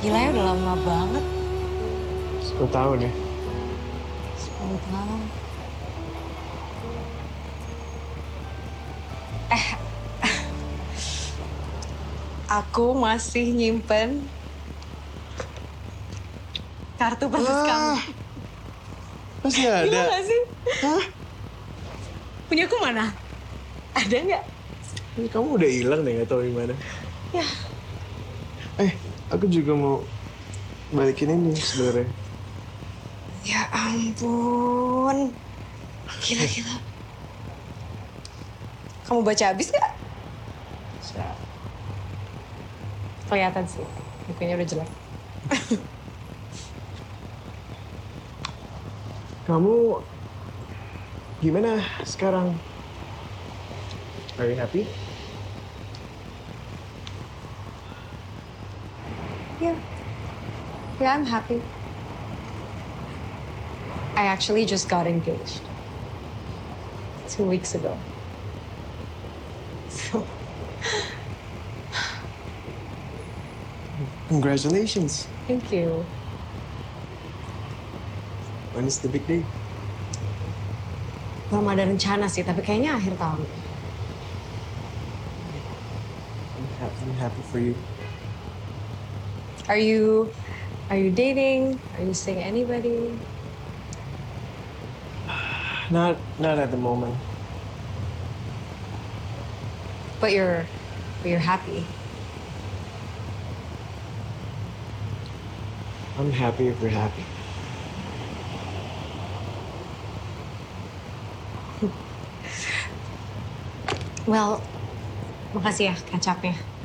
Gila ya, udah lama banget. 10 tahun ya? 10 tahun. Aku masih nyimpen kartu pesan kamu. Ah, masih Gila ada. gak sih? Hah? Punyaku mana? Ada nggak? Ini kamu udah hilang deh, gak tahu di mana. Ya, Aku juga mau balikin ini sebenarnya. ya ampun. Gila. Kamu baca habis nggak? Kelihatan sih, bukunya udah jelek. Kamu gimana sekarang? Are you happy? Yeah, yeah, I'm happy. I actually just got engaged 2 weeks ago. So, Congratulations. thank you. When is the big day? Belum ada rencana sih, tapi kayaknya akhir tahun. I'm happy for you. Are you dating? Are you seeing anybody? Not at the moment. But you're happy. I'm happy if you're happy. Well, makasih ya kecapnya.